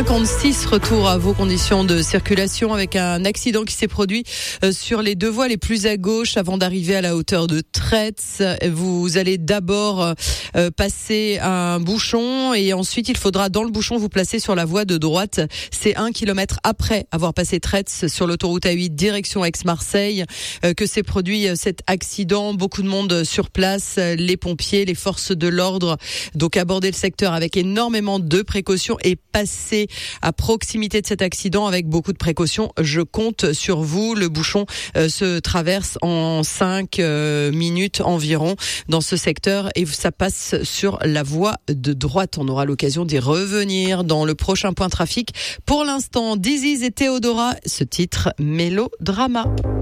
7h56, retour à vos conditions de circulation avec un accident qui s'est produit sur les deux voies les plus à gauche avant d'arriver à la hauteur de Tretz. Vous allez d'abord passer un bouchon et ensuite il faudra dans le bouchon vous placer sur la voie de droite. C'est 1 kilomètre après avoir passé Tretz sur l'autoroute A8 direction Aix-Marseille que s'est produit cet accident. Beaucoup de monde sur place, les pompiers, les forces de l'ordre. Donc aborder le secteur avec énormément de précautions et passer à proximité de cet accident avec beaucoup de précautions. Je compte sur vous. Le bouchon se traverse en 5 minutes environ dans ce secteur et ça passe sur la voie de droite. On aura l'occasion d'y revenir dans le prochain point trafic. Pour l'instant, Diziz et Théodora, ce titre Mélodrama.